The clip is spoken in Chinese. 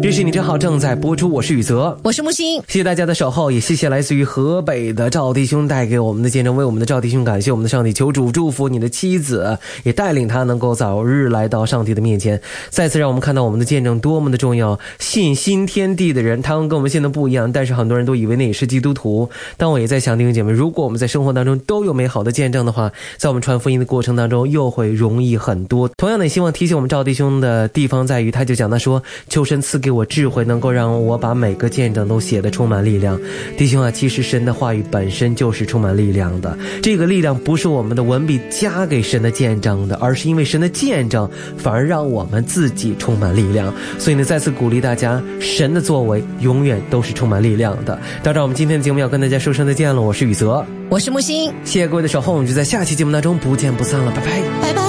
这是你真好正在播出，我是宇泽， 我是木星。 谢谢大家的守候，也谢谢来自于河北的赵弟兄带给我们的见证，为我们的赵弟兄感谢我们的上帝，求主祝福你的妻子，也带领他能够早日来到上帝的面前。再次让我们看到我们的见证多么的重要，信新天地的人他们跟我们现在不一样，但是很多人都以为那也是基督徒。但我也在想弟兄姐妹，如果我们在生活当中都有美好的见证的话，在我们传福音的过程当中又会容易很多。同样的，也希望提醒我们赵弟兄的地方在于，他就讲到说，求神赐给我智慧，能够让我把每个见证都写得充满力量。弟兄啊，其实神的话语本身就是充满力量的，这个力量不是我们的文笔加给神的见证的，而是因为神的见证反而让我们自己充满力量。所以呢，再次鼓励大家，神的作为永远都是充满力量的。到这我们今天的节目要跟大家说声再见了，我是宇泽， 我是木星， 谢谢各位的守候，我们就在下期节目当中不见不散了，拜拜， 拜拜。